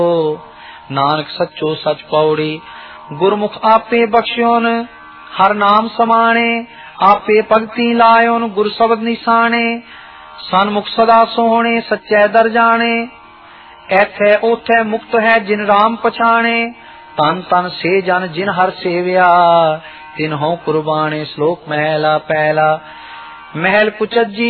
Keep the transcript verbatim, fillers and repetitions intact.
नानक सचो सच पौड़ी। गुरमुख आपे बख्श्योन हर नाम समाने, आपे भगति लायोन गुर शब्द निशाने। सन्मुख सदा सोहणे सच्चे दर जाने, ऐथे ओथे मुक्त है जिन राम पछाणे। तन तन से जन जिन हर सेविया, तिन्हों कुर्बाने। श्लोक महला पहला। महल कुचजी